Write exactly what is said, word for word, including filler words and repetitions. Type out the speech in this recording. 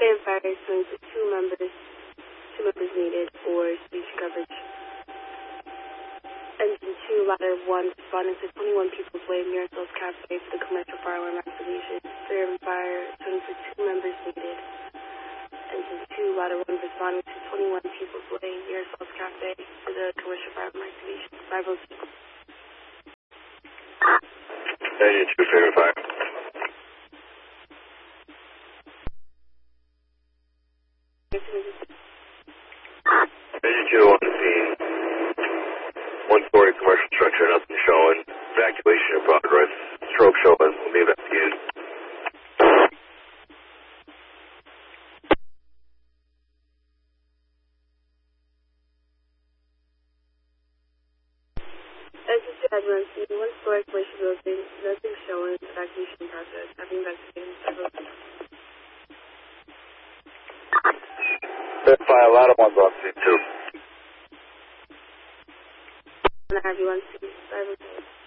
Stand fire swings with two members, two members needed for speech coverage. Engine two, ladder one, responding to twenty-one People's Way, Miracles Cafe for the commercial fire alarm activation. Stand fire swings with two members needed. Engine two, ladder one, responding to twenty-one People's Way, Miracles Cafe for the commercial fire alarm activation. five oh two. Engine two, favorite fire. Engine two on the scene. One-story commercial structure, nothing showing. Evacuation in progress. Strobe showing. Will be investigated. Engine two, ambulance scene. One-story commercial building, nothing showing. Evacuation in progress. Having investigated. five oh two. Fire, ladder one's on scene too. Ambulance scene. five oh two.